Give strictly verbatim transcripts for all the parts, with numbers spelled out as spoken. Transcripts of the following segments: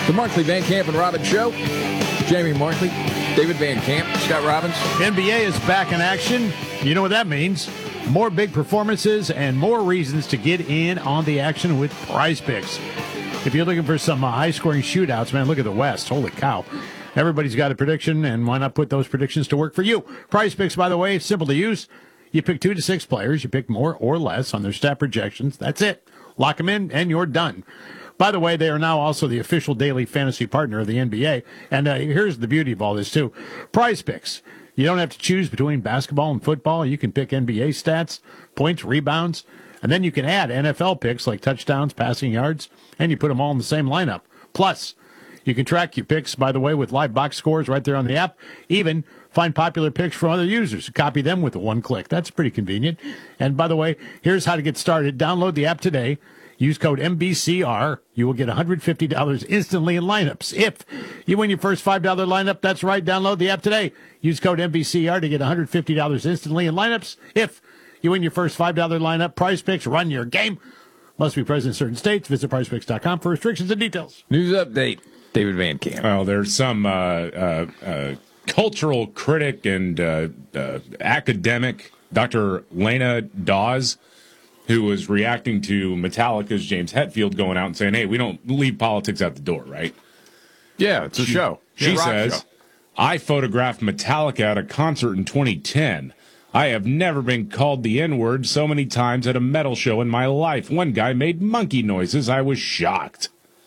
The Markley, Van Camp, and Robbins Show. Jamie Markley, David Van Camp, Scott Robbins. N B A is back in action. You know what that means. More big performances and more reasons to get in on the action with Prize Picks. If you're looking for some uh, high-scoring shootouts, man, look at the West. Holy cow. Everybody's got a prediction, and why not put those predictions to work for you? Prize Picks, by the way, simple to use. You pick two to six players. You pick more or less on their stat projections. That's it. Lock them in, and you're done. By the way, they are now also the official daily fantasy partner of the N B A. And uh, here's the beauty of all this, too. Prize Picks. You don't have to choose between basketball and football. You can pick N B A stats, points, rebounds, and then you can add N F L picks like touchdowns, passing yards, and you put them all in the same lineup. Plus, you can track your picks, by the way, with live box scores right there on the app. Even find popular picks from other users. Copy them with one click. That's pretty convenient. And by the way, here's how to get started. Download the app today. Use code M B C R. You will get one hundred fifty dollars instantly in lineups. If you win your first five dollars lineup, that's right. Download the app today. Use code M B C R to get one hundred fifty dollars instantly in lineups. If you win your first five dollars lineup, Prize Picks, run your game. Must be present in certain states. Visit prize picks dot com for restrictions and details. News update, David Van Camp. Well, there's some uh, uh, uh, cultural critic and uh, uh, academic, Doctor Lena Dawes, who was reacting to Metallica's James Hetfield going out and saying, hey, we don't leave politics out the door, right? Yeah, it's a she, show. She yeah, says, show. I photographed Metallica at a concert in twenty ten. I have never been called the N-word so many times at a metal show in my life. One guy made monkey noises. I was shocked.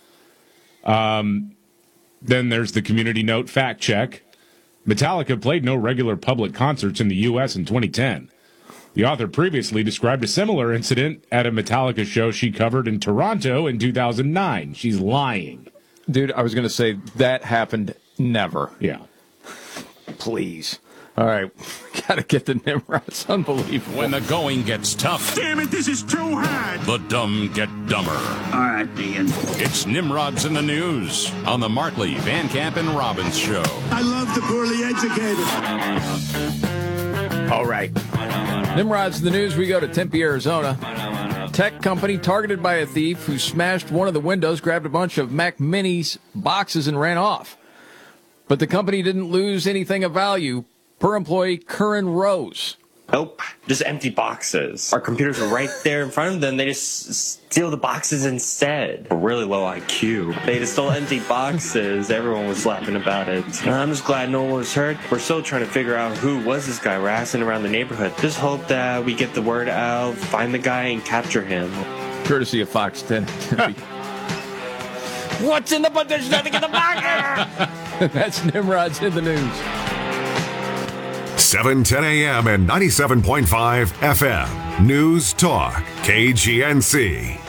Um, then there's the community note fact check. Metallica played no regular public concerts in the U S in twenty ten. The author previously described a similar incident at a Metallica show she covered in Toronto in two thousand nine. She's lying. Dude, I was going to say that happened never. Yeah. Please. All right. Got to get the Nimrods. Unbelievable. When the going gets tough. Damn it, this is too hard. The dumb get dumber. All right, Ian. It's Nimrods in the News on the Markley, Van Camp, and Robbins Show. I love the poorly educated. All right. Nimrod's in the News. We go to Tempe, Arizona. Tech company targeted by a thief who smashed one of the windows, grabbed a bunch of Mac Minis boxes, and ran off. But the company didn't lose anything of value. Per employee, Curran Rose. Nope, just empty boxes. Our computers are right there in front of them. They just steal the boxes instead. A really low I Q. They just stole empty boxes. Everyone was laughing about it. I'm just glad no one was hurt. We're still trying to figure out who was this guy harassing around the neighborhood. Just hope that we get the word out, find the guy, and capture him. Courtesy of Fox ten. What's in the position to get the box? That's Nimrod's in the News. seven ten a.m. and ninety-seven point five F M. News Talk, K G N C.